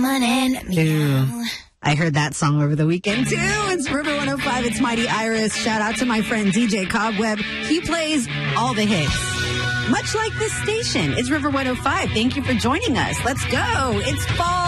morning. Ooh. I heard that song over the weekend, too. It's River 105. It's Mighty Iris. Shout out to my friend DJ Cobweb. He plays all the hits. Much like this station. It's River 105. Thank you for joining us. Let's go. It's fall.